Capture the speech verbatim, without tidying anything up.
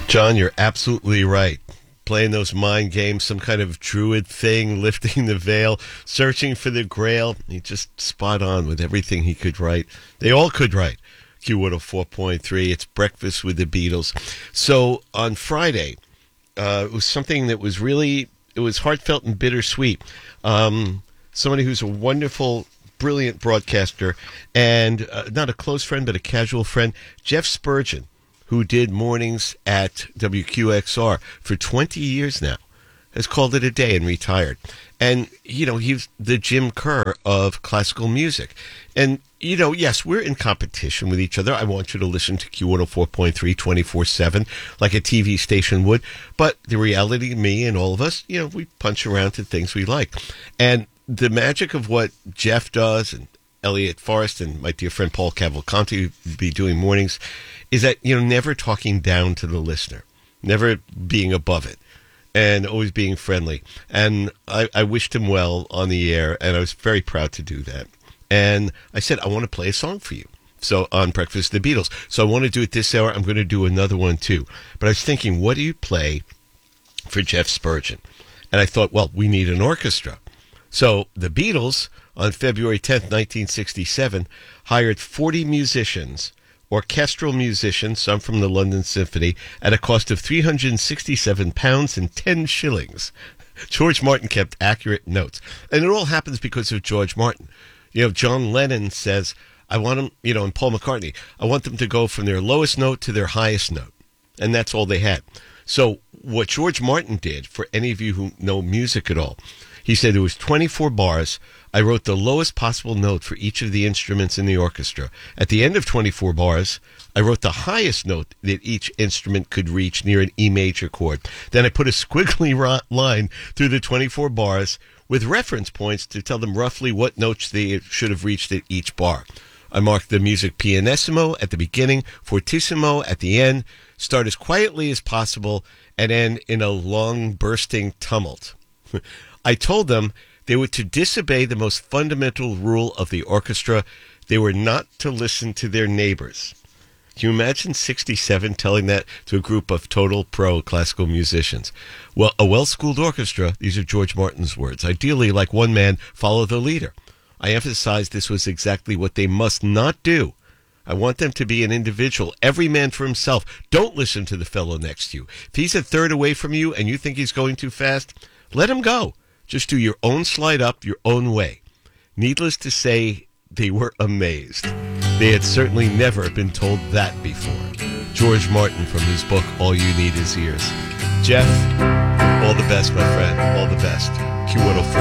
John, you're absolutely right. Playing those mind games, some kind of druid thing, lifting the veil, searching for the grail. He just spot on with everything he could write. They all could write. Q one oh four point three, it's Breakfast with the Beatles. So on Friday, uh, it was something that was really, it was heartfelt and bittersweet. Um, somebody who's a wonderful, brilliant broadcaster, and uh, not a close friend, but a casual friend, Jeff Spurgeon, who did mornings at W Q X R for twenty years now, has called it a day and retired. And, you know, he's the Jim Kerr of classical music. And, you know, yes, we're in competition with each other. I want you to listen to Q one oh four point three twenty-four seven like a T V station would. But the reality, me and all of us, you know, we punch around to things we like. And the magic of what Jeff does, and Elliot Forrest and my dear friend Paul Cavalcanti be doing mornings, is that, you know, never talking down to the listener, never being above it, and always being friendly. And I, I wished him well on the air, and I was very proud to do that. And I said, I want to play a song for you. So on Breakfast with the Beatles. So I want to do it this hour. I'm going to do another one too. But I was thinking, what do you play for Jeff Spurgeon? And I thought, well, we need an orchestra. So the Beatles, on February tenth, nineteen sixty-seven, hired forty musicians, orchestral musicians, some from the London Symphony, at a cost of three hundred sixty-seven pounds and ten shillings. George Martin kept accurate notes. And it all happens because of George Martin. You know, John Lennon says, I want them, you know, and Paul McCartney, I want them to go from their lowest note to their highest note. And that's all they had. So what George Martin did, for any of you who know music at all, he said there was twenty-four bars. I wrote the lowest possible note for each of the instruments in the orchestra. At the end of twenty-four bars, I wrote the highest note that each instrument could reach near an E major chord. Then I put a squiggly line through the twenty-four bars with reference points to tell them roughly what notes they should have reached at each bar. I marked the music pianissimo at the beginning, fortissimo at the end, start as quietly as possible, and end in a long bursting tumult. I told them they were to disobey the most fundamental rule of the orchestra. They were not to listen to their neighbors. Can you imagine sixty-seven telling that to a group of total pro classical musicians? Well, a well-schooled orchestra, these are George Martin's words, ideally, like one man, follow the leader. I emphasized this was exactly what they must not do. I want them to be an individual, every man for himself. Don't listen to the fellow next to you. If he's a third away from you and you think he's going too fast, let him go. Just do your own slide up your own way. Needless to say, they were amazed. They had certainly never been told that before. George Martin from his book, All You Need Is Ears. Jeff, all the best, my friend. All the best. Q one oh four.